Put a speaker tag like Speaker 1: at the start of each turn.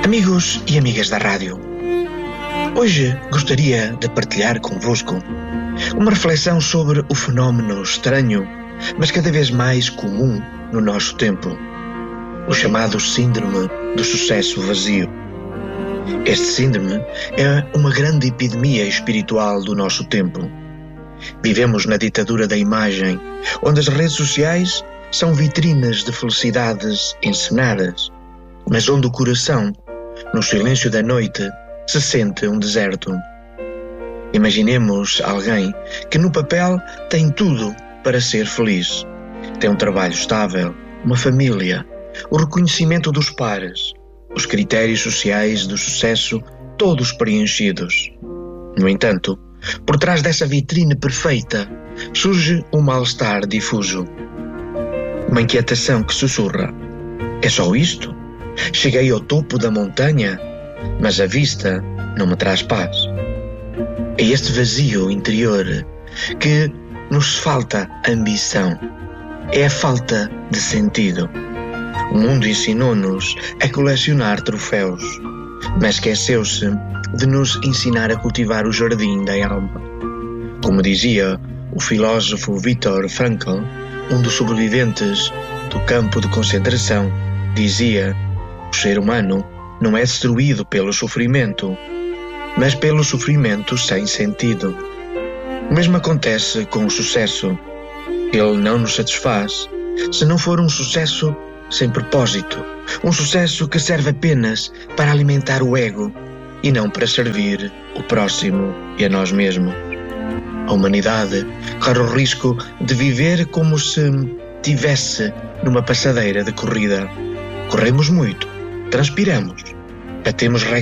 Speaker 1: Amigos e amigas da rádio, hoje gostaria de partilhar convosco uma reflexão sobre o fenómeno estranho, mas cada vez mais comum no nosso tempo, o chamado síndrome do sucesso vazio. Este síndrome é uma grande epidemia espiritual do nosso tempo. Vivemos na ditadura da imagem, onde as redes sociais são vitrinas de felicidades encenadas, mas onde o coração, no silêncio da noite, se sente um deserto. Imaginemos alguém que no papel tem tudo para ser feliz. Tem um trabalho estável, uma família, o reconhecimento dos pares, os critérios sociais do sucesso todos preenchidos. No entanto, por trás dessa vitrine perfeita, surge um mal-estar difuso. Uma inquietação que sussurra: é só isto? Cheguei ao topo da montanha, mas a vista não me traz paz. É este vazio interior que nos falta ambição. É a falta de sentido. O mundo ensinou-nos a colecionar troféus, mas esqueceu-se de nos ensinar a cultivar o jardim da alma. Como dizia o filósofo Viktor Frankl, um dos sobreviventes do campo de concentração, dizia: o ser humano não é destruído pelo sofrimento, mas pelo sofrimento sem sentido. O mesmo acontece com o sucesso. Ele não nos satisfaz se não for um sucesso sem propósito, um sucesso que serve apenas para alimentar o ego e não para servir o próximo e a nós mesmos. A humanidade corre o risco de viver como se estivesse numa passadeira de corrida. Corremos muito, transpiramos, batemos